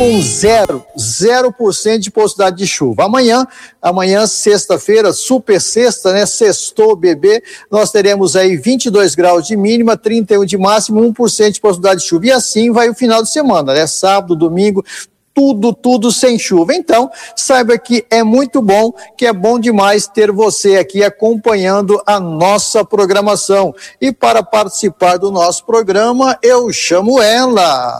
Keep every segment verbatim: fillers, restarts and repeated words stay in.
Com zero, zero por cento de possibilidade de chuva. Amanhã, amanhã, sexta-feira, super sexta, né? Sextou, bebê, nós teremos aí vinte e dois graus de mínima, trinta e um de máximo, um por cento de possibilidade de chuva. E assim vai o final de semana, né? Sábado, domingo, tudo, tudo sem chuva. Então, saiba que é muito bom, que é bom demais ter você aqui acompanhando a nossa programação. E para participar do nosso programa, eu chamo ela.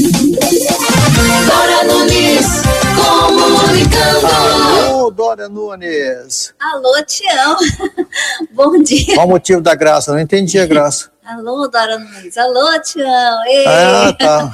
Dora Nunes, comunicando. Alô, Dora Nunes. Alô, Tião. Bom dia. Qual o motivo da graça? Não entendi a graça. Alô, Dora Nunes. Alô, Tião. Ei. Ah, tá.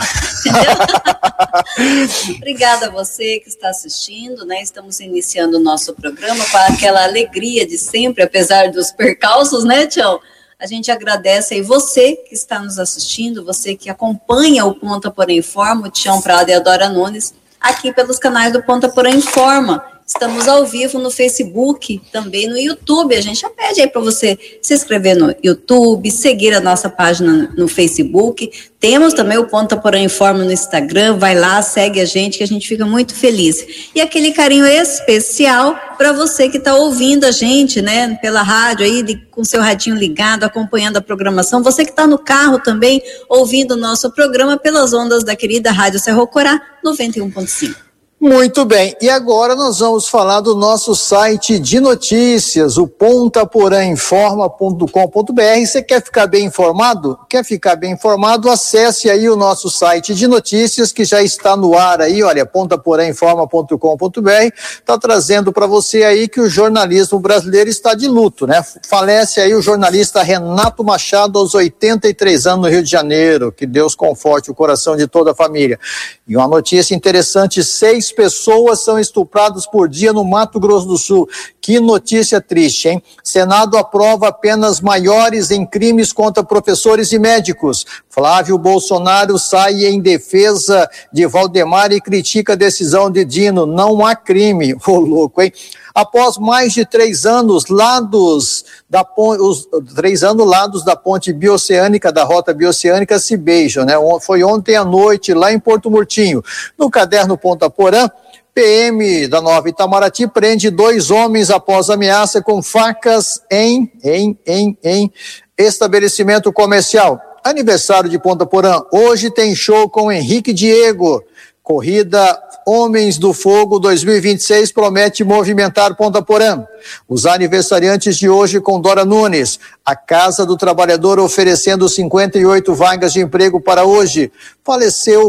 Obrigada a você que está assistindo, né? Estamos iniciando o nosso programa com aquela alegria de sempre, apesar dos percalços, né, Tião? A gente agradece aí você que está nos assistindo, você que acompanha o Ponta Porã Informa, o Tião Prado e a Dora Nunes, aqui pelos canais do Ponta Porã Informa. Estamos ao vivo no Facebook, também no YouTube. A gente já pede aí para você se inscrever no YouTube, seguir a nossa página no Facebook. Temos também o Ponta Porã Informa no Instagram. Vai lá, segue a gente, que a gente fica muito feliz. E aquele carinho especial para você que está ouvindo a gente, né, pela rádio aí, de, com seu radinho ligado, acompanhando a programação. Você que está no carro também, ouvindo o nosso programa pelas ondas da querida Rádio Cerro Corá, noventa e um ponto cinco. Muito bem, e agora nós vamos falar do nosso site de notícias, o ponta porã informa ponto com ponto b r. Você quer ficar bem informado? Quer ficar bem informado? Acesse aí o nosso site de notícias, que já está no ar aí, olha, ponta porã informa ponto com ponto b r, está trazendo para você aí que o jornalismo brasileiro está de luto, né? Falece aí o jornalista Renato Machado aos oitenta e três anos no Rio de Janeiro, que Deus conforte o coração de toda a família. E uma notícia interessante, seis pessoas são estupradas por dia no Mato Grosso do Sul. Que notícia triste, hein? Senado aprova penas maiores em crimes contra professores e médicos. Flávio Bolsonaro sai em defesa de Valdemar e critica a decisão de Dino. Não há crime. Ô, louco, hein? Após mais de três anos, lados da ponte, os três anos lados da ponte bioceânica, da rota bioceânica, se beijam, né? Foi ontem à noite, lá em Porto Murtinho. No caderno Ponta Porã, P M da Nova Itamaraty prende dois homens após ameaça com facas em, em, em, em estabelecimento comercial. Aniversário de Ponta Porã. Hoje tem show com Henrique Diego. Corrida Homens do Fogo dois mil e vinte e seis promete movimentar Ponta Porã. Os aniversariantes de hoje com Dora Nunes. A Casa do Trabalhador oferecendo cinquenta e oito vagas de emprego para hoje. Faleceu